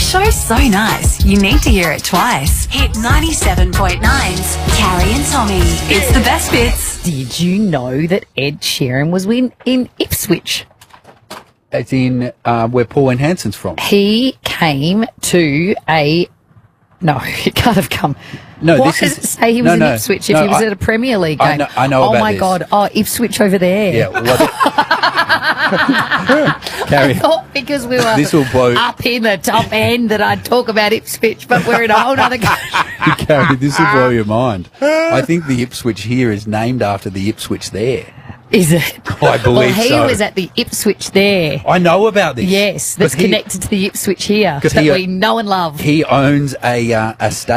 show's so nice, you need to hear it twice. Hit 97.9's Carrie and Tommy. It's the best bits. Did you know that Ed Sheeran was in Ipswich? It's in where Pauline Hanson's from. He came to a... No, he can't have come. No, Why this does is... it say he was in Ipswich if he was at a Premier League game? I know oh, about my this. God. Oh, Ipswich over there. Yeah. Carrie, I thought because we were this will blow... up in the top end that I'd talk about Ipswich, but we're in a whole other country. Carrie, this will blow your mind. I think the Ipswich here is named after the Ipswich there. Is it? I believe well, he so. was at the Ipswich there. I know about this. Yes, that's connected to the Ipswich here that we know and love. He owns a state